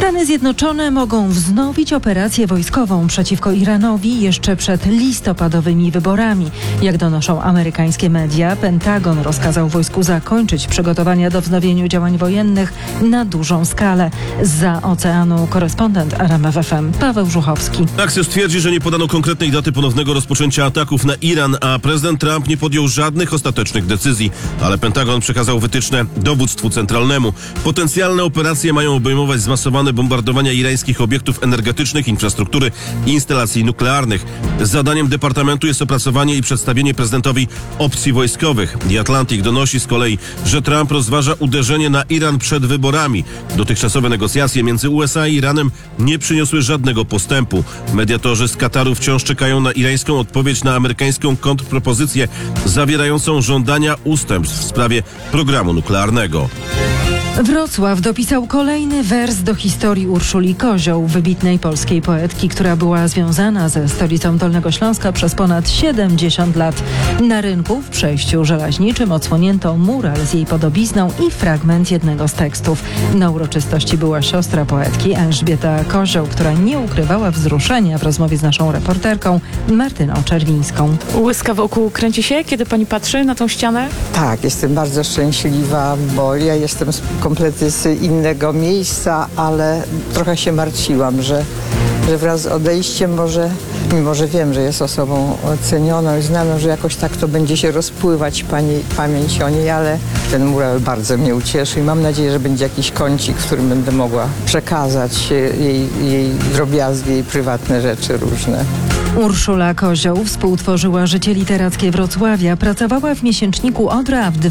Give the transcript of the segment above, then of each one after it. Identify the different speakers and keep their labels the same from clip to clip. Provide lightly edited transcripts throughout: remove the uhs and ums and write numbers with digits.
Speaker 1: Stany Zjednoczone mogą wznowić operację wojskową przeciwko Iranowi jeszcze przed listopadowymi wyborami. Jak donoszą amerykańskie media, Pentagon rozkazał wojsku zakończyć przygotowania do wznowienia działań wojennych na dużą skalę. Zza oceanu korespondent RMF FM Paweł Żuchowski.
Speaker 2: Axios twierdzi, że nie podano konkretnej daty ponownego rozpoczęcia ataków na Iran, a prezydent Trump nie podjął żadnych ostatecznych decyzji. Ale Pentagon przekazał wytyczne dowództwu centralnemu. Potencjalne operacje mają obejmować zmasowane bombardowania irańskich obiektów energetycznych, infrastruktury i instalacji nuklearnych. Zadaniem Departamentu jest opracowanie i przedstawienie prezydentowi opcji wojskowych. The Atlantic donosi z kolei, że Trump rozważa uderzenie na Iran przed wyborami. Dotychczasowe negocjacje między USA i Iranem nie przyniosły żadnego postępu. Mediatorzy z Kataru wciąż czekają na irańską odpowiedź na amerykańską kontrpropozycję zawierającą żądania ustępstw w sprawie programu nuklearnego.
Speaker 1: Wrocław dopisał kolejny wers do historii Urszuli Kozioł, wybitnej polskiej poetki, która była związana ze stolicą Dolnego Śląska przez ponad 70 lat. Na rynku w przejściu żelaźniczym odsłonięto mural z jej podobizną i fragment jednego z tekstów. Na uroczystości była siostra poetki Elżbieta Kozioł, która nie ukrywała wzruszenia w rozmowie z naszą reporterką Martyną Czerwińską.
Speaker 3: Łyska wokół kręci się, kiedy pani patrzy na tą ścianę?
Speaker 4: Tak, jestem bardzo szczęśliwa, bo ja jestem kompletnie z innego miejsca, ale trochę się martwiłam, że wraz z odejściem mimo że wiem, że jest osobą cenioną i znaną, że jakoś tak to będzie się rozpływać pamięć o niej, ale ten mural bardzo mnie ucieszy i mam nadzieję, że będzie jakiś kącik, w którym będę mogła przekazać jej drobiazgi, jej prywatne rzeczy różne.
Speaker 1: Urszula Kozioł współtworzyła życie literackie Wrocławia. Pracowała w miesięczniku Odra, a w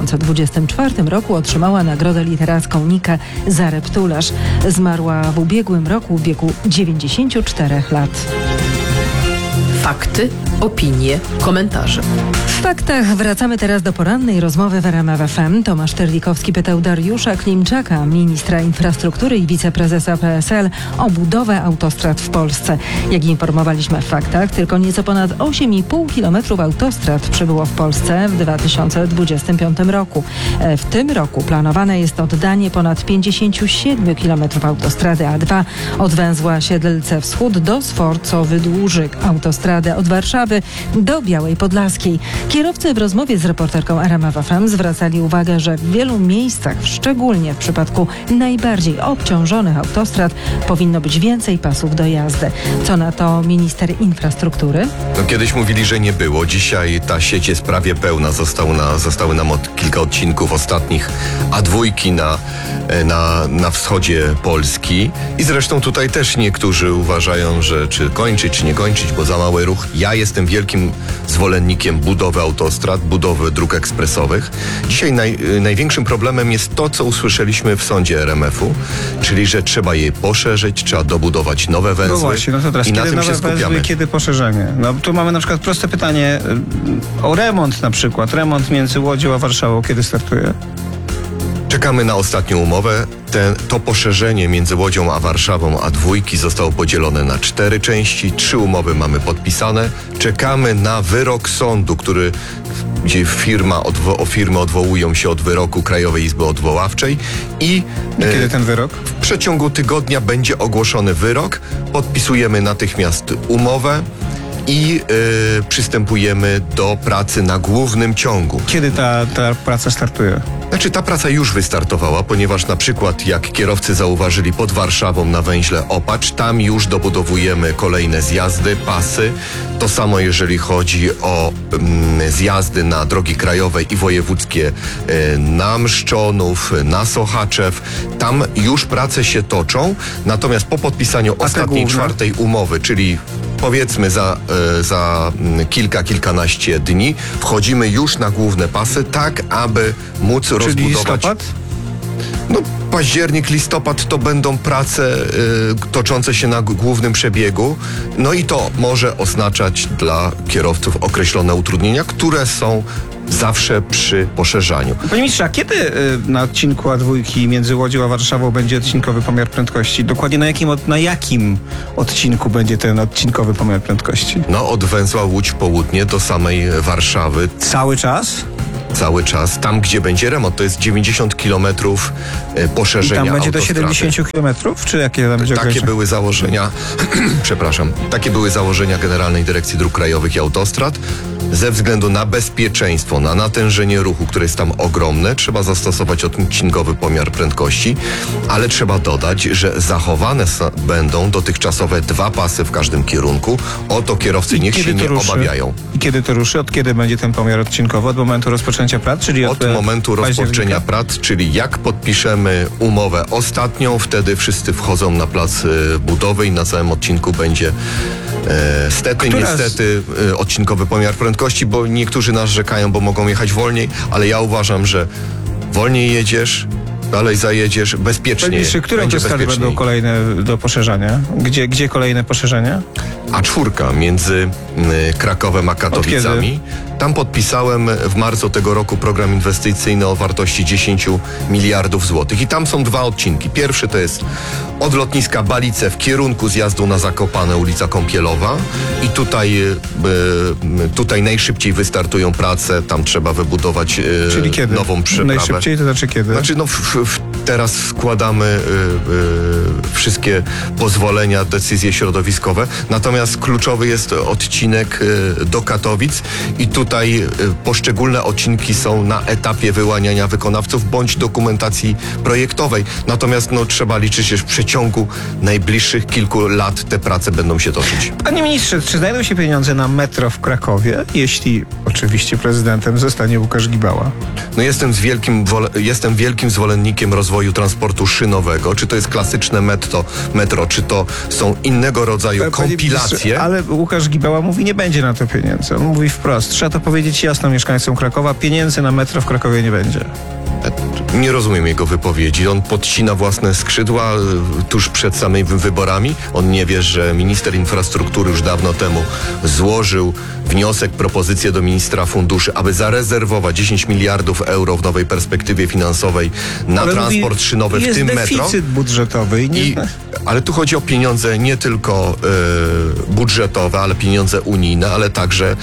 Speaker 1: 2024 roku otrzymała nagrodę literacką Nikę za Reptularz. Zmarła w ubiegłym roku w wieku 94 lat.
Speaker 5: Fakty, opinie, komentarze.
Speaker 1: W faktach wracamy teraz do porannej rozmowy w RMF FM. Tomasz Terlikowski pytał Dariusza Klimczaka, ministra infrastruktury i wiceprezesa PSL, o budowę autostrad w Polsce. Jak informowaliśmy w faktach, tylko nieco ponad 8,5 km autostrad przybyło w Polsce w 2025 roku. W tym roku planowane jest oddanie ponad 57 km autostrady A2 od węzła Siedlce Wschód do Sforco-Wydłużyk, autostrady od Warszawy do Białej Podlaskiej. Kierowcy w rozmowie z reporterką RMF FM zwracali uwagę, że w wielu miejscach, szczególnie w przypadku najbardziej obciążonych autostrad, powinno być więcej pasów do jazdy. Co na to minister infrastruktury?
Speaker 6: Kiedyś mówili, że nie było. Dzisiaj ta sieć jest prawie pełna. Zostały nam kilka odcinków ostatnich A2 na wschodzie Polski. I zresztą tutaj też niektórzy uważają, że czy kończyć, czy nie kończyć, bo za mały ruch. Ja jestem wielkim zwolennikiem budowy autostrad, budowy dróg ekspresowych. Dzisiaj największym problemem jest to, co usłyszeliśmy w sądzie RMF-u, czyli że trzeba je poszerzyć, trzeba dobudować nowe węzły.
Speaker 7: No właśnie, to teraz
Speaker 6: i na
Speaker 7: kiedy
Speaker 6: tym się
Speaker 7: nowe
Speaker 6: skupiamy.
Speaker 7: węzły, kiedy poszerzenie? No tu mamy na przykład proste pytanie o remont na przykład. Remont między Łodzią a Warszawą kiedy startuje?
Speaker 6: Czekamy na ostatnią umowę. To poszerzenie między Łodzią a Warszawą A2 zostało podzielone na 4 części. 3 umowy mamy podpisane. Czekamy na wyrok sądu, gdzie firmy odwołują się od wyroku Krajowej Izby Odwoławczej. I
Speaker 7: kiedy ten wyrok?
Speaker 6: W przeciągu tygodnia będzie ogłoszony wyrok. Podpisujemy natychmiast umowę i przystępujemy do pracy na głównym ciągu.
Speaker 7: Kiedy ta praca startuje?
Speaker 6: Znaczy ta praca już wystartowała, ponieważ na przykład jak kierowcy zauważyli pod Warszawą na węźle Opacz, tam już dobudowujemy kolejne zjazdy, pasy. To samo jeżeli chodzi o zjazdy na drogi krajowe i wojewódzkie na Mszczonów, na Sochaczew. Tam już prace się toczą, natomiast po podpisaniu ostatniej 4. umowy, czyli powiedzmy za kilkanaście dni wchodzimy już na główne pasy, tak aby móc rozbudować.
Speaker 7: Listopad?
Speaker 6: No, październik, listopad to będą prace toczące się na głównym przebiegu. No i to może oznaczać dla kierowców określone utrudnienia, które są zawsze przy poszerzaniu.
Speaker 7: Panie ministrze, a kiedy na odcinku A2 między Łodzią a Warszawą będzie odcinkowy pomiar prędkości? Dokładnie na jakim odcinku będzie ten odcinkowy pomiar prędkości?
Speaker 6: No, od węzła Łódź Południe do samej Warszawy.
Speaker 7: Cały czas?
Speaker 6: cały czas. Tam, gdzie będzie remont, to jest 90 kilometrów poszerzenia
Speaker 7: I tam będzie do
Speaker 6: autostrady.
Speaker 7: 70 kilometrów? Czy jakie tam będzie
Speaker 6: Takie
Speaker 7: ograniczenie?
Speaker 6: były założenia, przepraszam, takie były założenia Generalnej Dyrekcji Dróg Krajowych i Autostrad. Ze względu na bezpieczeństwo, na natężenie ruchu, które jest tam ogromne, trzeba zastosować odcinkowy pomiar prędkości, ale trzeba dodać, że zachowane będą dotychczasowe 2 pasy w każdym kierunku. O to kierowcy niech się nie obawiają.
Speaker 7: I kiedy to ruszy? Od kiedy będzie ten pomiar odcinkowy? Od momentu rozpoczęcia prac? Czyli
Speaker 6: Od momentu rozpoczęcia prac, czyli jak podpiszemy umowę ostatnią, wtedy wszyscy wchodzą na plac budowy i na całym odcinku będzie niestety odcinkowy pomiar prędkości, bo niektórzy narzekają, bo mogą jechać wolniej, ale ja uważam, że wolniej jedziesz, dalej zajedziesz, bezpiecznie.
Speaker 7: Które
Speaker 6: będzie
Speaker 7: autostrady
Speaker 6: bezpieczniej.
Speaker 7: będą kolejne do poszerzania? Gdzie kolejne poszerzenia?
Speaker 6: A4 między Krakowem a Katowicami. Tam podpisałem w marcu tego roku program inwestycyjny o wartości 10 miliardów złotych. I tam są 2 odcinki. Pierwszy to jest od lotniska Balice w kierunku zjazdu na Zakopane, ulica Kąpielowa. I tutaj najszybciej wystartują prace. Tam trzeba wybudować
Speaker 7: Czyli kiedy?
Speaker 6: nową przeprawę.
Speaker 7: Najszybciej to znaczy kiedy?
Speaker 6: Znaczy, teraz składamy wszystkie pozwolenia, decyzje środowiskowe. Natomiast kluczowy jest odcinek do Katowic i tutaj poszczególne odcinki są na etapie wyłaniania wykonawców bądź dokumentacji projektowej. Natomiast trzeba liczyć, że w przeciągu najbliższych kilku lat te prace będą się toczyć.
Speaker 7: Panie ministrze, czy znajdą się pieniądze na metro w Krakowie, jeśli oczywiście prezydentem zostanie Łukasz Gibała?
Speaker 6: Jestem wielkim zwolennikiem rozwoju transportu szynowego. Czy to jest klasyczne metro, czy to są innego rodzaju kompilacje.
Speaker 7: Ale Łukasz Gibała mówi, nie będzie na to pieniędzy. On mówi wprost, trzeba to powiedzieć jasno mieszkańcom Krakowa, pieniędzy na metro w Krakowie nie będzie.
Speaker 6: Nie rozumiem jego wypowiedzi. On podcina własne skrzydła tuż przed samymi wyborami. On nie wie, że minister infrastruktury już dawno temu złożył wniosek, propozycję do ministra funduszy, aby zarezerwować 10 miliardów euro w nowej perspektywie finansowej na transport szynowy, w tym metro.
Speaker 7: Jest deficyt budżetowy.
Speaker 6: Ale tu chodzi o pieniądze nie tylko budżetowe, ale pieniądze unijne, ale także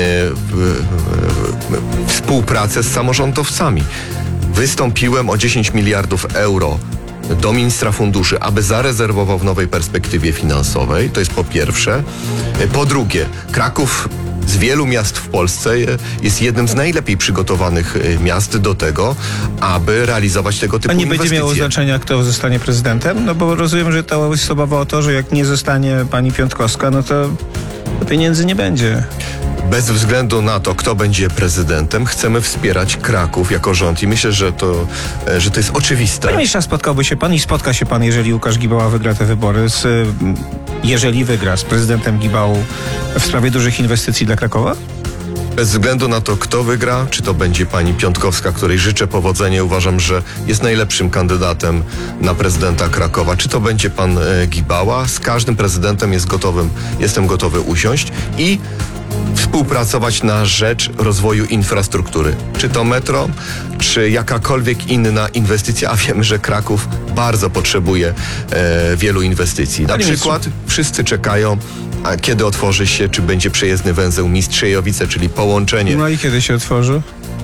Speaker 6: współpracę z samorządowcami. Wystąpiłem o 10 miliardów euro do ministra funduszy, aby zarezerwował w nowej perspektywie finansowej. To jest po pierwsze. Po drugie, Kraków z wielu miast w Polsce jest jednym z najlepiej przygotowanych miast do tego, aby realizować tego typu inwestycje.
Speaker 7: A nie będzie miało znaczenia, kto zostanie prezydentem? No bo rozumiem, że to jest obawa o to, że jak nie zostanie pani Piątkowska, no to pieniędzy nie będzie.
Speaker 6: Bez względu na to, kto będzie prezydentem, chcemy wspierać Kraków jako rząd i myślę, że to jest oczywiste.
Speaker 7: Panie ministrze, spotkałby się pan i spotka się pan, jeżeli Łukasz Gibała wygra te wybory, jeżeli wygra z prezydentem Gibałą w sprawie dużych inwestycji dla Krakowa?
Speaker 6: Bez względu na to, kto wygra, czy to będzie pani Piątkowska, której życzę powodzenia, uważam, że jest najlepszym kandydatem na prezydenta Krakowa, czy to będzie pan Gibała, z każdym prezydentem jestem gotowy usiąść i współpracować na rzecz rozwoju infrastruktury. Czy to metro, czy jakakolwiek inna inwestycja, a wiemy, że Kraków bardzo potrzebuje wielu inwestycji. Na przykład wszyscy czekają, a kiedy otworzy się, czy będzie przejezdny węzeł Mistrzejowice, czyli połączenie.
Speaker 7: No i kiedy się otworzy?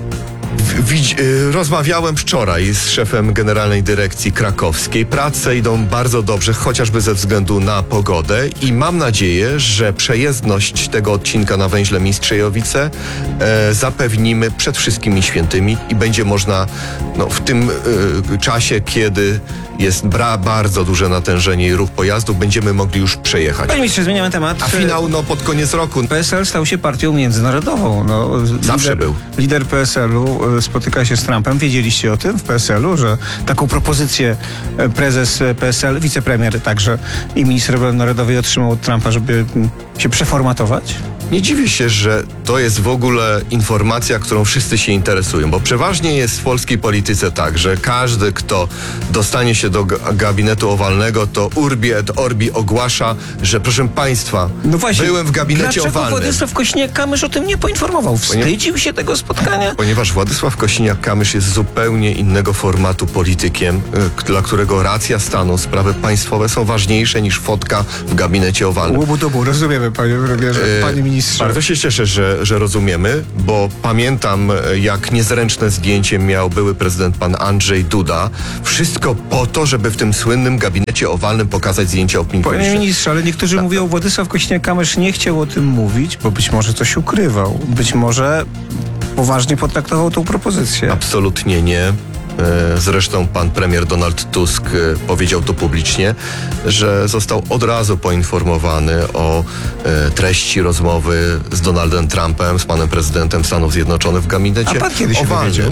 Speaker 6: Rozmawiałem wczoraj z szefem Generalnej Dyrekcji Krakowskiej. Prace idą bardzo dobrze, chociażby ze względu na pogodę i mam nadzieję, że przejezdność tego odcinka na węźle Mistrzejowice zapewnimy przed wszystkimi świętymi i będzie można w tym czasie, kiedy jest bardzo duże natężenie i ruch pojazdów, będziemy mogli już przejechać.
Speaker 7: Panie ministrze, zmieniamy temat.
Speaker 6: A finał pod koniec roku.
Speaker 7: PSL stał się partią międzynarodową.
Speaker 6: Zawsze był.
Speaker 7: Lider PSL-u spotyka się z Trumpem. Wiedzieliście o tym w PSL-u, że taką propozycję prezes PSL, wicepremier także i minister obrony narodowej otrzymał od Trumpa, żeby się przeformatować?
Speaker 6: Nie dziwię się, że to jest w ogóle informacja, którą wszyscy się interesują, bo przeważnie jest w polskiej polityce tak, że każdy, kto dostanie się do gabinetu owalnego, to urbi et orbi ogłasza, że proszę państwa, byłem w gabinecie owalnym.
Speaker 7: Dlaczego Władysław Kosiniak-Kamysz o tym nie poinformował? Wstydził się tego spotkania?
Speaker 6: Ponieważ Władysław Kosiniak-Kamysz jest zupełnie innego formatu politykiem, dla którego racja stanu, sprawy państwowe są ważniejsze niż fotka w gabinecie owalnym.
Speaker 7: Łobudobu, rozumiemy, panie premierze, panie ministrze. ministrze.
Speaker 6: Bardzo się cieszę, że rozumiemy, bo pamiętam, jak niezręczne zdjęcie miał były prezydent pan Andrzej Duda. Wszystko po to, żeby w tym słynnym gabinecie owalnym pokazać zdjęcie opinii
Speaker 7: Panie
Speaker 6: publicznej.
Speaker 7: ministrze, ale niektórzy mówią, Władysław Kośniak-Kamysz nie chciał o tym mówić, bo być może coś ukrywał. Być może poważnie potraktował tą propozycję.
Speaker 6: Absolutnie nie. Zresztą pan premier Donald Tusk powiedział to publicznie, że został od razu poinformowany o treści rozmowy z Donaldem Trumpem, z panem prezydentem Stanów Zjednoczonych w gabinecie
Speaker 7: A pan kiedy się
Speaker 6: owalnym.
Speaker 7: dowiedział?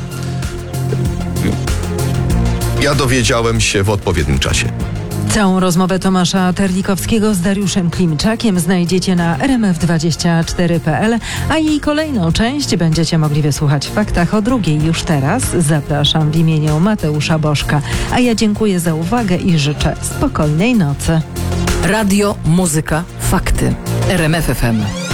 Speaker 1: Ja
Speaker 6: dowiedziałem się w odpowiednim czasie.
Speaker 1: Całą rozmowę Tomasza Terlikowskiego z Dariuszem Klimczakiem znajdziecie na rmf24.pl, a jej kolejną część będziecie mogli wysłuchać w Faktach o 2:00 już teraz. Zapraszam w imieniu Mateusza Bożka, a ja dziękuję za uwagę i życzę spokojnej nocy.
Speaker 5: Radio, muzyka, fakty. RMF FM.